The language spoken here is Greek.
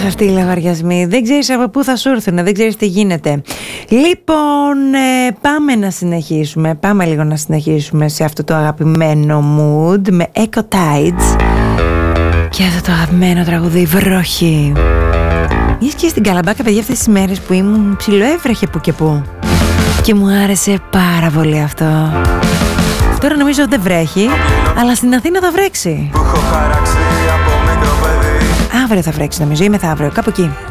Αυτοί οι λογαριασμοί. Δεν ξέρεις από πού θα σου έρθουν, δεν ξέρεις τι γίνεται. Λοιπόν, πάμε να συνεχίσουμε. Πάμε λίγο να συνεχίσουμε σε αυτό το αγαπημένο mood με Echo Tides και αυτό το αγαπημένο τραγουδί Βροχή. Είσαι και στην Καλαμπάκα, παιδιά, αυτές τις μέρες που ήμουν ψιλοέβρεχε που και που. Και μου άρεσε πάρα πολύ αυτό. Τώρα νομίζω ότι δεν βρέχει, αλλά στην Αθήνα θα βρέξει. Αύριο θα βρέξει νομίζω ή μεθαύριο, κάπου εκεί.